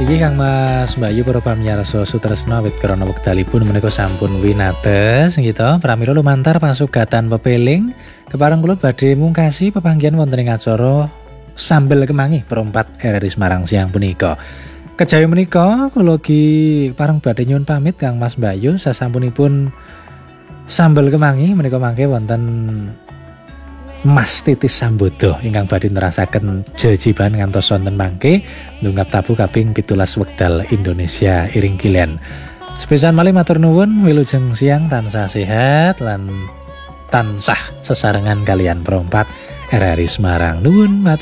Inggih Kang Mas Mbak Yu para pamirsa sutresna awit krana wekdalipun menika sampun winates gitu. Pramila lumantar pasugatan pepeling kepareng kula badhe mungkasi pepanggihan wonten ing acara Sambel Kemangi perempat RRI Semarang siang punika. Kejawi menika kula ugi pareng badhe nyuwun pamit Kang Mas Mbak Yu sasampunipun Sambel Kemangi menika mangke wonten Mas Titis Sambodo ingkang badhe nerasaken jejiban ngantos wonten mangke ndungap tabu kaping 17 wekdal Indonesia Iring Kilen. Sepisan malih matur nuwun wilujeng siang tansah sehat lan tansah sesarengan kalian perompak RRI Semarang. Nuwun matur